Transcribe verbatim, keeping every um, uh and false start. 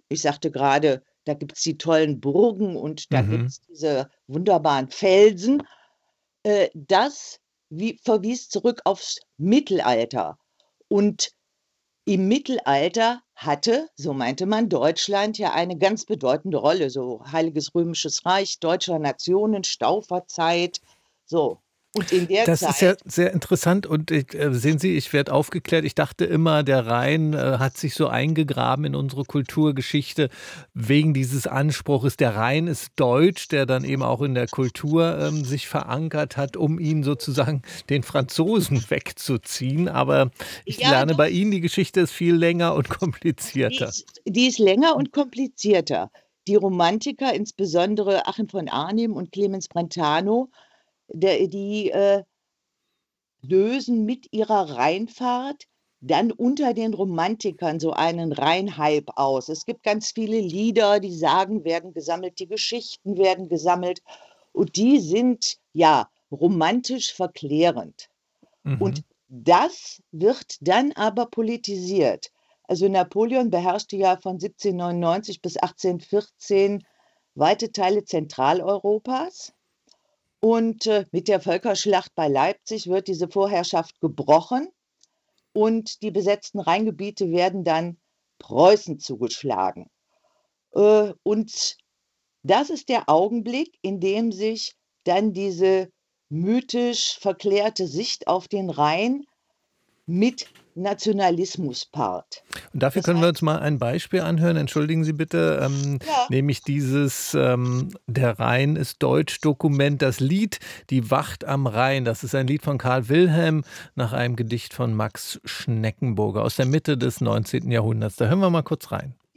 Ich sagte grade, da gibt's die tollen Burgen und da Mhm. gibt's diese wunderbaren Felsen. Äh, das wi verwies zurück aufs Mittelalter. Und im Mittelalter hatte, so meinte man, Deutschland ja eine ganz bedeutende Rolle, so Heiliges Römisches Reich, deutscher Nationen, Stauferzeit, so. Und in der Das ist ja Zeit sehr interessant und ich äh, sehen Sie, ich werde aufgeklärt. Ich dachte immer, der Rhein, äh, hat sich so eingegraben in unsere Kulturgeschichte wegen dieses Anspruches. Der Rhein ist deutsch, der dann eben auch in der Kultur, ähm, sich verankert hat, um ihn sozusagen den Franzosen wegzuziehen. Aber ich Ja, lerne bei doch. Ihnen, die Geschichte ist viel länger und Die komplizierter. ist die ist länger und komplizierter. Die Romantiker, insbesondere Achim von Arnim und Clemens Brentano, der die, äh lösen mit ihrer Rheinfahrt dann unter den Romantikern so einen Rheinhype aus. Es gibt ganz viele Lieder, die Sagen werden gesammelt, die Geschichten werden gesammelt und die sind, ja, romantisch verklärend. Und Mhm. das wird dann aber politisiert. Also, Napoleon beherrschte ja von siebzehnhundertneunundneunzig bis achtzehnhundertvierzehn weite Teile Zentraleuropas. Und, äh, mit der Völkerschlacht bei Leipzig wird diese Vorherrschaft gebrochen und die besetzten Rheingebiete werden dann Preußen zugeschlagen. Äh, und das ist der Augenblick, in dem sich dann diese mythisch verklärte Sicht auf den Rhein mit Nationalismus paart. Und dafür Das können wir uns heißt mal ein Beispiel anhören. Entschuldigen Sie bitte, ähm, Ja. nämlich dieses, ähm „Der Rhein ist deutsch“ Dokument, das Lied „Die Wacht am Rhein“. Das ist ein Lied von Karl Wilhelm nach einem Gedicht von Max Schneckenburger aus der Mitte des neunzehnten Jahrhunderts. Da hören wir mal kurz rein.